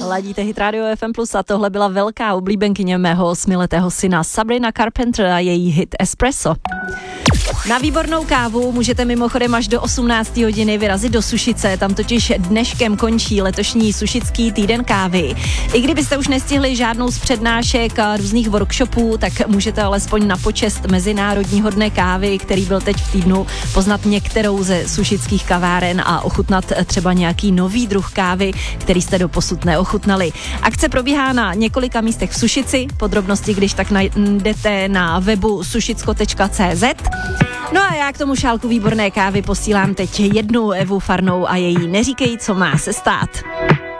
Ladíte Hit Radio FM Plus a tohle byla velká oblíbenkyně mého 8letého syna Sabrina Carpenter a její hit Espresso. Na výbornou kávu můžete mimochodem až do 18. hodiny vyrazit do Sušice, tam totiž dneškem končí letošní sušický týden kávy. I kdybyste už nestihli žádnou z přednášek a různých workshopů, tak můžete alespoň na počest Mezinárodního dne kávy, který byl teď v týdnu, poznat některou ze sušických kaváren a ochutnat třeba nějaký nový druh kávy, který jste doposud neochutnali. Akce probíhá na několika místech v Sušici, podrobnosti když tak najdete na webu sušicko.cz. No a já k tomu šálku výborné kávy posílám teď jednu Evu Farnou a její Neříkej, co má se stát.